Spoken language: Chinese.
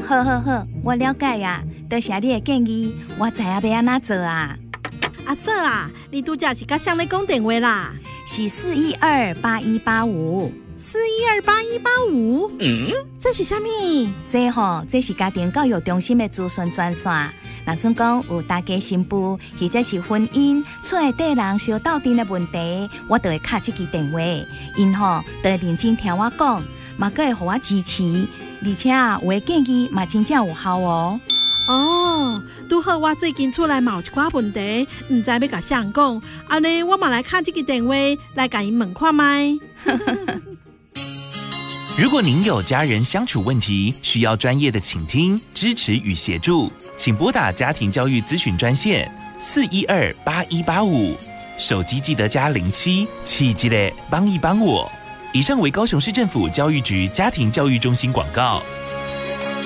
好好好，我了解啊，多谢你的建议，我知影要安怎做啊。 阿嫂啊，你拄则是甲谁咧讲电话啦？ 是4128185。 4128185，这是啥物？ 这是家庭教育中心的资讯专线。若准讲有大家新妇或者是婚姻、厝内底人相斗阵的问题，我就会敲这支电话，因就会认真听我讲，嘛阁会互我支持，而且有的建议嘛真正有效哦。 哦，拄好我最近厝内嘛有一寡问题，唔知要甲谁人讲，安尼我嘛来敲这支电话来甲因问看卖。 如果您有家人相处问题，需要专业的倾听、支持与协助，请拨打家庭教育咨询专线4128185，手机记得加07，记得帮一帮我。以上为高雄市政府教育局家庭教育中心广告。